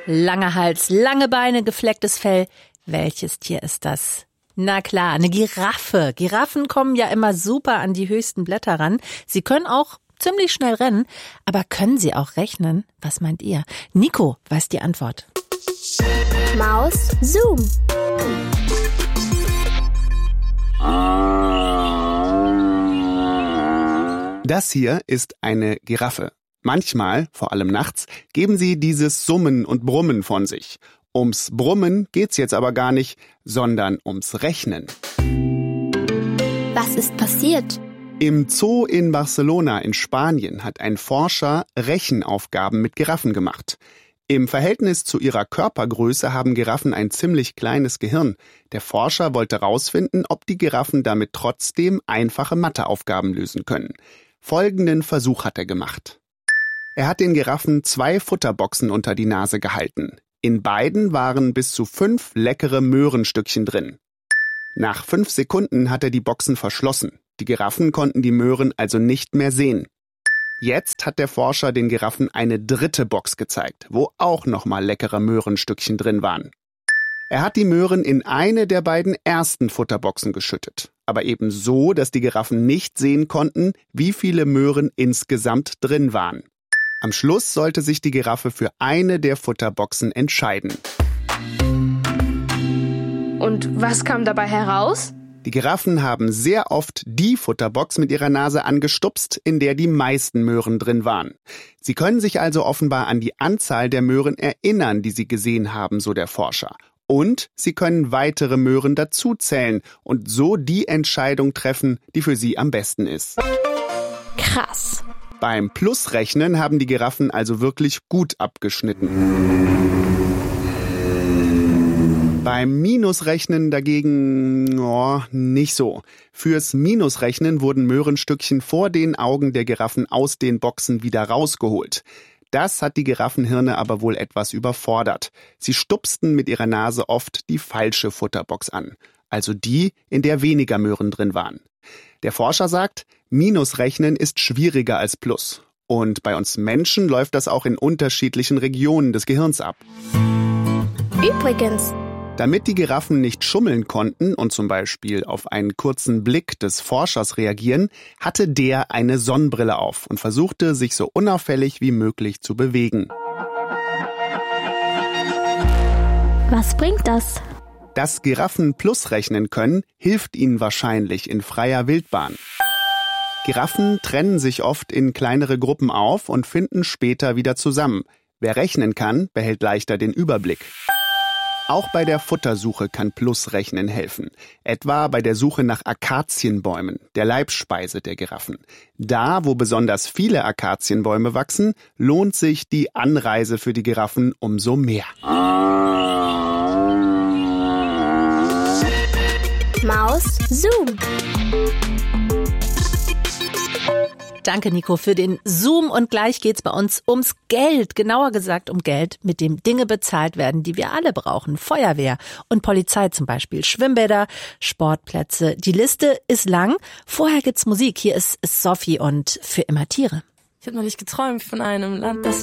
Langer Hals, lange Beine, geflecktes Fell. Welches Tier ist das? Na klar, eine Giraffe. Giraffen kommen ja immer super an die höchsten Blätter ran. Sie können auch ziemlich schnell rennen. Aber können sie auch rechnen? Was meint ihr? Nico weiß die Antwort. Maus, Zoom. Das hier ist eine Giraffe. Manchmal, vor allem nachts, geben sie dieses Summen und Brummen von sich. Ums Brummen geht's jetzt aber gar nicht, sondern ums Rechnen. Was ist passiert? Im Zoo in Barcelona in Spanien hat ein Forscher Rechenaufgaben mit Giraffen gemacht. Im Verhältnis zu ihrer Körpergröße haben Giraffen ein ziemlich kleines Gehirn. Der Forscher wollte herausfinden, ob die Giraffen damit trotzdem einfache Matheaufgaben lösen können. Folgenden Versuch hat er gemacht. Er hat den Giraffen 2 Futterboxen unter die Nase gehalten. In beiden waren bis zu 5 leckere Möhrenstückchen drin. Nach 5 Sekunden hat er die Boxen verschlossen. Die Giraffen konnten die Möhren also nicht mehr sehen. Jetzt hat der Forscher den Giraffen eine 3. Box gezeigt, wo auch nochmal leckere Möhrenstückchen drin waren. Er hat die Möhren in eine der beiden ersten Futterboxen geschüttet, aber eben so, dass die Giraffen nicht sehen konnten, wie viele Möhren insgesamt drin waren. Am Schluss sollte sich die Giraffe für eine der Futterboxen entscheiden. Und was kam dabei heraus? Die Giraffen haben sehr oft die Futterbox mit ihrer Nase angestupst, in der die meisten Möhren drin waren. Sie können sich also offenbar an die Anzahl der Möhren erinnern, die sie gesehen haben, so der Forscher. Und sie können weitere Möhren dazuzählen und so die Entscheidung treffen, die für sie am besten ist. Krass. Beim Plusrechnen haben die Giraffen also wirklich gut abgeschnitten. Beim Minusrechnen dagegen nicht so. Fürs Minusrechnen wurden Möhrenstückchen vor den Augen der Giraffen aus den Boxen wieder rausgeholt. Das hat die Giraffenhirne aber wohl etwas überfordert. Sie stupsten mit ihrer Nase oft die falsche Futterbox an, also die, in der weniger Möhren drin waren. Der Forscher sagt, Minusrechnen ist schwieriger als Plus. Und bei uns Menschen läuft das auch in unterschiedlichen Regionen des Gehirns ab. Übrigens, damit die Giraffen nicht schummeln konnten und zum Beispiel auf einen kurzen Blick des Forschers reagieren, hatte der eine Sonnenbrille auf und versuchte, sich so unauffällig wie möglich zu bewegen. was bringt das? Dass Giraffen Plus rechnen können, hilft ihnen wahrscheinlich in freier Wildbahn. Giraffen trennen sich oft in kleinere Gruppen auf und finden später wieder zusammen. Wer rechnen kann, behält leichter den Überblick. Auch bei der Futtersuche kann Plusrechnen helfen. Etwa bei der Suche nach Akazienbäumen, der Leibspeise der Giraffen. Da, wo besonders viele Akazienbäume wachsen, lohnt sich die Anreise für die Giraffen umso mehr. Maus, Zoom. Danke, Nico, für den Zoom. Und gleich geht's bei uns ums Geld. Genauer gesagt um Geld, mit dem Dinge bezahlt werden, die wir alle brauchen. Feuerwehr und Polizei zum Beispiel. Schwimmbäder, Sportplätze. Die Liste ist lang. Vorher gibt's Musik. Hier ist Sophie und Für immer Tiere. Ich habe neulich geträumt von einem Land, das